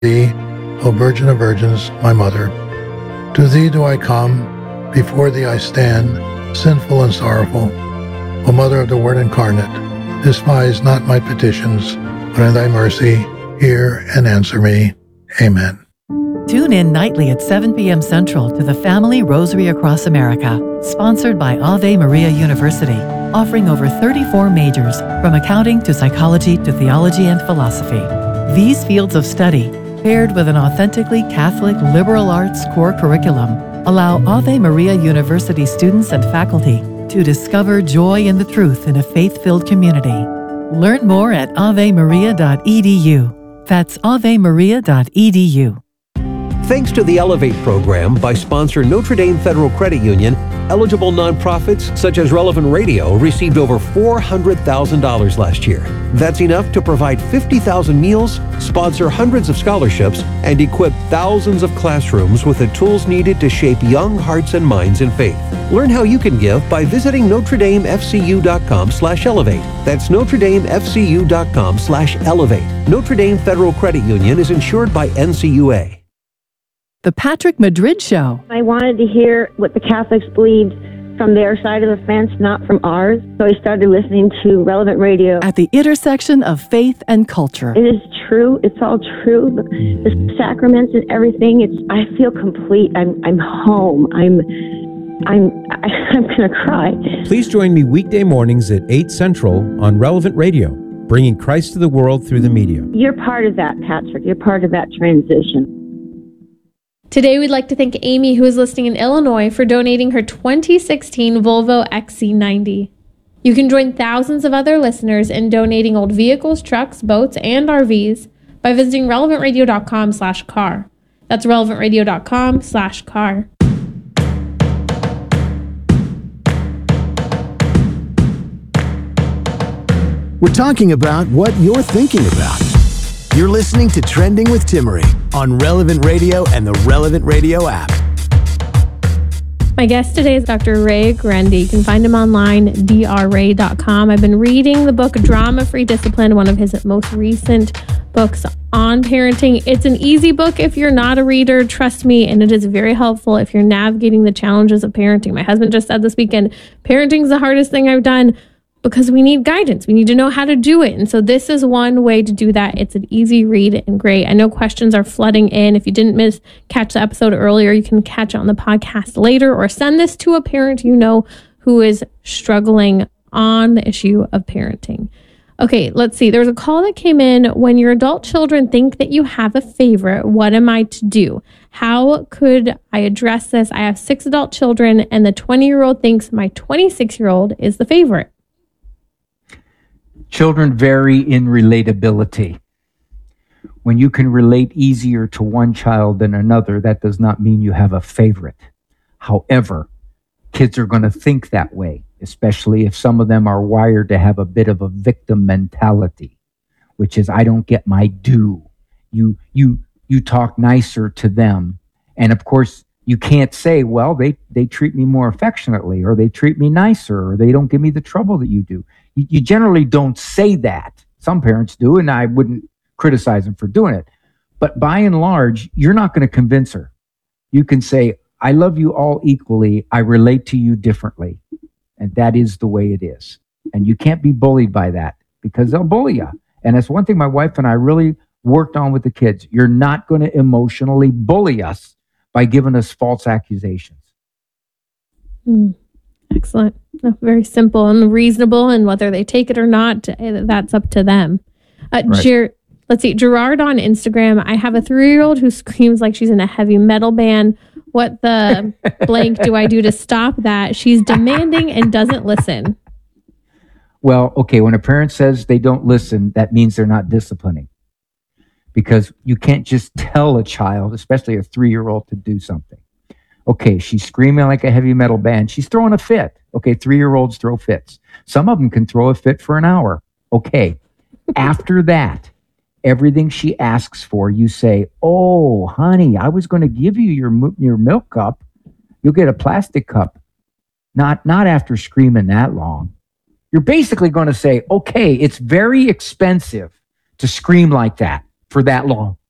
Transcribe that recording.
Thee, O Virgin of Virgins, my Mother. To Thee do I come, before Thee I stand, sinful and sorrowful. O Mother of the Word incarnate, despise not my petitions, but in Thy mercy hear and answer me. Amen. Tune in nightly at 7 p.m. Central to the Family Rosary Across America, sponsored by Ave Maria University, offering over 34 majors, from accounting to psychology to theology and philosophy. These fields of study, paired with an authentically Catholic liberal arts core curriculum, allow Ave Maria University students and faculty to discover joy in the truth in a faith-filled community. Learn more at avemaria.edu. That's avemaria.edu. Thanks to the Elevate program by sponsor Notre Dame Federal Credit Union, eligible nonprofits such as Relevant Radio received over $400,000 last year. That's enough to provide 50,000 meals, sponsor hundreds of scholarships, and equip thousands of classrooms with the tools needed to shape young hearts and minds in faith. Learn how you can give by visiting NotreDameFCU.com/elevate. That's NotreDameFCU.com/elevate. Notre Dame Federal Credit Union is insured by NCUA. The Patrick Madrid Show. I wanted to hear what the Catholics believed from their side of the fence, not from ours. So I started listening to Relevant Radio. At the intersection of faith and culture. It is true. It's all true. The sacraments and everything. I feel complete. I'm home. I'm gonna cry. Please join me weekday mornings at 8 Central on Relevant Radio, bringing Christ to the world through the media. You're part of that, Patrick. You're part of that transition. Today, we'd like to thank Amy, who is listening in Illinois, for donating her 2016 Volvo XC90. You can join thousands of other listeners in donating old vehicles, trucks, boats, and RVs by visiting relevantradio.com/car. That's relevantradio.com/car. We're talking about what you're thinking about. You're listening to Trending with Timmerie on Relevant Radio and the Relevant Radio app. My guest today is Dr. Ray Guarendi. You can find him online, drray.com. I've been reading the book Drama-Free Discipline, one of his most recent books on parenting. It's an easy book if you're not a reader, trust me, and it is very helpful if you're navigating the challenges of parenting. My husband just said this weekend, parenting is the hardest thing I've done, because we need guidance. We need to know how to do it. And so this is one way to do that. It's an easy read and great. I know questions are flooding in. If you didn't catch the episode earlier, you can catch it on the podcast later, or send this to a parent you know who is struggling on the issue of parenting. Okay, let's see. There's a call that came in. When your adult children think that you have a favorite, what am I to do? How could I address this? I have 6 adult children, and the 20-year-old thinks my 26-year-old is the favorite. Children vary in relatability. When you can relate easier to one child than another, that does not mean you have a favorite. However, kids are going to think that way, especially if some of them are wired to have a bit of a victim mentality, which is, I don't get my due. You talk nicer to them. And of course, you can't say, well, they treat me more affectionately, or they treat me nicer, or they don't give me the trouble that you do. You generally don't say that. Some parents do, and I wouldn't criticize them for doing it. But by and large, you're not going to convince her. You can say, I love you all equally. I relate to you differently. And that is the way it is. And you can't be bullied by that, because they'll bully you. And that's one thing my wife and I really worked on with the kids. You're not going to emotionally bully us by giving us false accusations. Excellent. Very simple and reasonable, and whether they take it or not, that's up to them. Right. Let's see, Gerard on Instagram. I have a 3-year-old who screams like she's in a heavy metal band. What the blank do I do to stop that? She's demanding and doesn't listen. Well, okay, when a parent says they don't listen, that means they're not disciplining. Because you can't just tell a child, especially a 3-year-old, to do something. Okay, she's screaming like a heavy metal band. She's throwing a fit. Okay, 3-year-olds throw fits. Some of them can throw a fit for an hour. Okay, after that, everything she asks for, you say, oh, honey, I was going to give you your milk cup. You'll get a plastic cup. Not after screaming that long. You're basically going to say, okay, it's very expensive to scream like that for that long.